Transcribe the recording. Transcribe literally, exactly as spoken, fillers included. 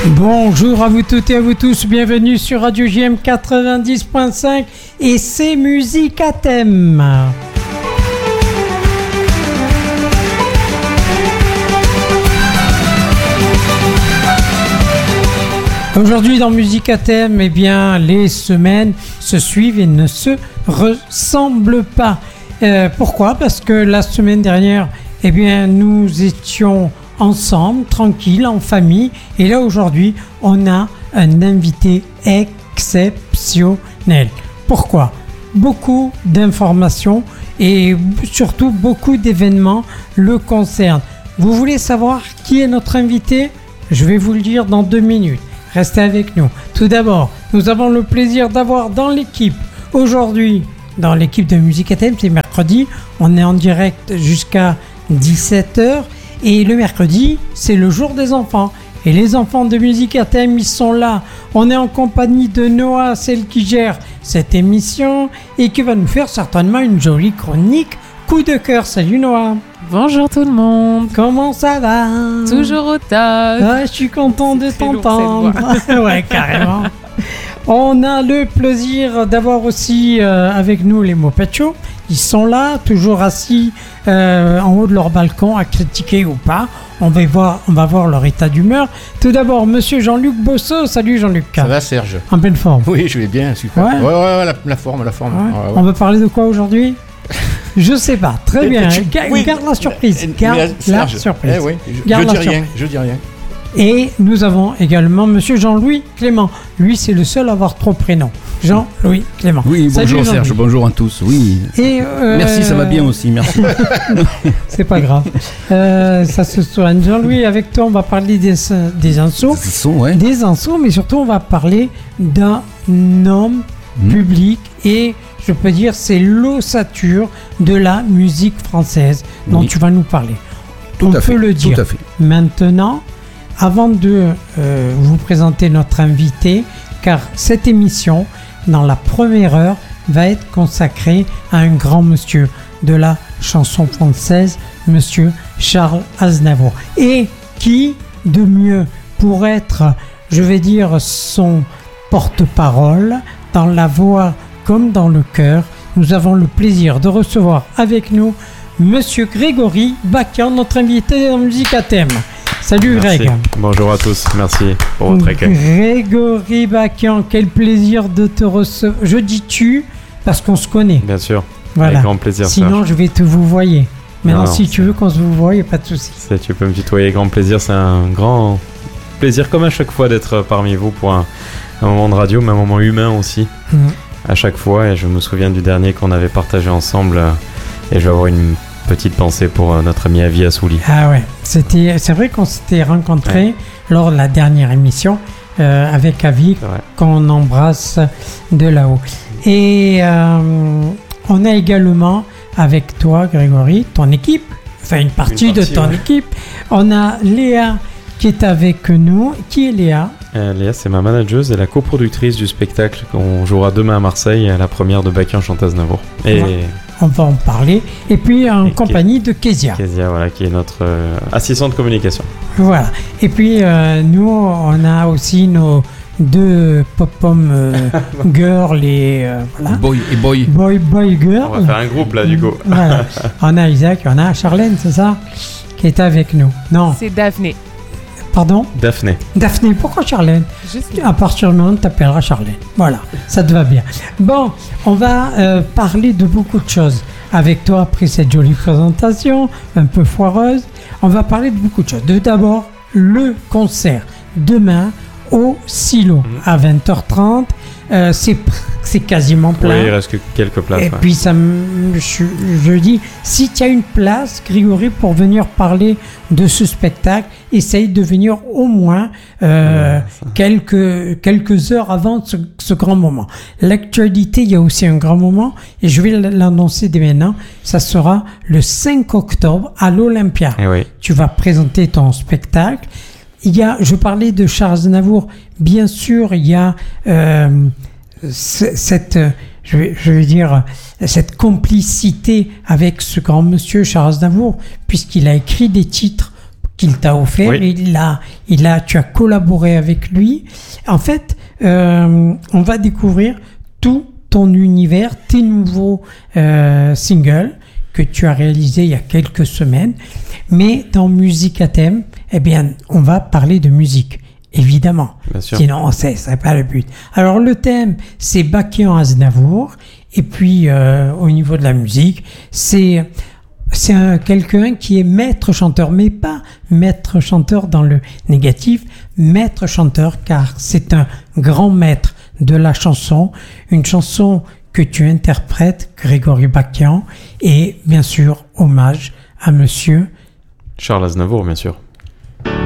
Bonjour à vous toutes et à vous tous, bienvenue sur Radio J M quatre-vingt-dix point cinq et c'est musique à thème. Aujourd'hui dans Musique à thème, eh bien, les semaines se suivent et ne se ressemblent pas. Euh, pourquoi ? Parce que la semaine dernière, eh bien, nous étions ensemble, tranquille, en famille. Et là, aujourd'hui, on a un invité exceptionnel. Pourquoi ? Beaucoup d'informations et surtout beaucoup d'événements le concernent. Vous voulez savoir qui est notre invité ? Je vais vous le dire dans deux minutes. Restez avec nous. Tout d'abord, nous avons le plaisir d'avoir dans l'équipe, aujourd'hui, dans l'équipe de Musique à thème, c'est mercredi, on est en direct jusqu'à dix-sept heures. Et le mercredi, c'est le jour des enfants. Et les enfants de Musique à thème, ils sont là. On est en compagnie de Noah, celle qui gère cette émission et qui va nous faire certainement une jolie chronique coup de cœur. Salut Noah. Bonjour tout le monde. Comment ça va ? Toujours au taf. Ah, je suis content de t'entendre. Ouais, carrément. On a le plaisir d'avoir aussi euh, avec nous les Mopachos. Ils sont là, toujours assis euh, en haut de leur balcon à critiquer ou pas. On va voir, on va voir leur état d'humeur. Tout d'abord, monsieur Jean-Luc Bosso. Salut Jean-Luc. Ça va Serge ? En pleine forme. Oui, je vais bien, super. Ouais, ouais, ouais, ouais la, la forme, la forme. Ouais. Ouais, ouais. On va parler de quoi aujourd'hui ? Je sais pas. Très bien. Tu... Ga- oui. Garde la surprise. Mais, Garde mais, la Serge, surprise. Eh oui, je, Garde je la dis rien, surprise. je dis rien. Et nous avons également monsieur Jean-Louis Clément. Lui, c'est le seul à avoir trois prénoms. Jean-Louis Clément. Oui, Salut, bonjour Jean-Louis. Serge, bonjour à tous. Oui. Et euh, Merci, ça va bien aussi, merci. C'est pas grave. Euh, ça se soigne. Jean-Louis, avec toi, on va parler des, des insos. Ce sont, ouais. Des insos, mais surtout, on va parler d'un homme Mmh. public et je peux dire, c'est l'ossature de la musique française dont Oui. tu vas nous parler. Tout on à peut fait, le dire. tout à fait. Maintenant, avant de euh, vous présenter notre invité, car cette émission, dans la première heure, va être consacrée à un grand monsieur de la chanson française, monsieur Charles Aznavour. Et qui de mieux pour être, je vais dire, son porte-parole, dans la voix comme dans le cœur. Nous avons le plaisir de recevoir avec nous monsieur Grégory Bakian, notre invité en Musique à thème. Salut Merci. Greg. Bonjour à tous, merci pour votre accueil. Grégory Bakian, quel plaisir de te recevoir. Je dis tu parce qu'on se connaît. Bien sûr, Voilà. avec grand plaisir. Sinon, Serge. je vais te vous voyer. Maintenant, Non, si c'est- tu veux qu'on se vous voie, il n'y a pas de souci. C'est- Tu peux me tutoyer, avec grand plaisir. C'est un grand plaisir, comme à chaque fois, d'être parmi vous pour un, un moment de radio, mais un moment humain aussi, Mmh. à chaque fois. Et je me souviens du dernier qu'on avait partagé ensemble. euh, Et je vais avoir une petite pensée pour euh, notre ami Avi Assouli. Ah ouais, c'était, c'est vrai qu'on s'était rencontrés Ouais. lors de la dernière émission euh, avec Avi, C'est vrai. qu'on embrasse de là-haut. Et euh, on a également avec toi, Grégory, ton équipe, enfin une partie, Une partie, de ton ouais. équipe. On a Léa qui est avec nous. Qui est Léa ? Euh, Léa, c'est ma manageuse et la coproductrice du spectacle qu'on jouera demain à Marseille, à la première de Bakian chante Aznavour. Et Ouais. On va en parler. Et puis en Et compagnie de Kezia. Kezia, voilà, qui est notre euh, assistante de communication. Voilà. Et puis euh, nous, on a aussi nos deux pop-pom euh, girls et euh, voilà. Boy et boy. Boy, boy, girl. On va faire un groupe là, du coup. Voilà. On a Isaac, on a Charlène, c'est ça, qui est avec nous. Non, C'est Daphné. pardon, Daphné. Daphné. Pourquoi Charlène ? Juste À partir du moment où tu t'appelleras Charlène. Voilà, ça te va bien. Bon, on va euh, parler de beaucoup de choses avec toi après cette jolie présentation, un peu foireuse. On va parler de beaucoup de choses. De d'abord, le concert demain au Silo Mmh. à vingt heures trente. Euh, c'est, c'est quasiment plein. Oui, il reste que quelques places. Et ouais. puis, ça me, je, je dis, si tu as une place, Grégory, pour venir parler de ce spectacle, essaye de venir au moins euh, Ouais, quelques, quelques heures avant ce, ce grand moment. L'actualité, il y a aussi un grand moment, et je vais l'annoncer dès maintenant, ça sera le cinq octobre à l'Olympia. Eh oui. Tu vas présenter ton spectacle. Il y a, je parlais de Charles Aznavour, bien sûr, il y a euh, c- cette, je vais, je vais dire, cette complicité avec ce grand monsieur Charles Aznavour, puisqu'il a écrit des titres qu'il t'a offert. Oui. Il a, il a, tu as collaboré avec lui. En fait, euh, on va découvrir tout ton univers, tes nouveaux euh, singles que tu as réalisés il y a quelques semaines. Mais dans Musique à thème, eh bien, on va parler de musique, évidemment. Bien sûr. Sinon, on sait, c'est pas le but. Alors, le thème, c'est Bakian Aznavour. Et puis, euh, au niveau de la musique, c'est... C'est un, quelqu'un qui est maître chanteur, mais pas maître chanteur dans le négatif, maître chanteur, car c'est un grand maître de la chanson, une chanson que tu interprètes, Grégory Bakian, et bien sûr, hommage à monsieur Charles Aznavour, bien sûr.